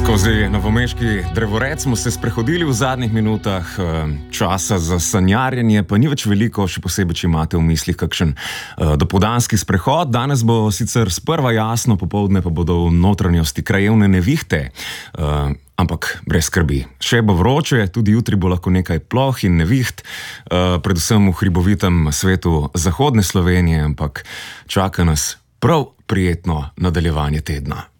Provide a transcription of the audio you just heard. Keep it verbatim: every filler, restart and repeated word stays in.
Skozi novomeški drevored smo se sprehodili v zadnjih minutah, časa za sanjarjenje pa ni več veliko, še posebej, če imate v mislih kakšen dopoldanski sprehod. Danes bo sicer sprva jasno, popoldne pa bodo v notranjosti krajevne nevihte, ampak brez skrbi. Še bo vroče, tudi jutri bo lahko nekaj ploh in neviht, predvsem v hribovitem svetu zahodne Slovenije, ampak čaka nas prav prijetno nadaljevanje tedna.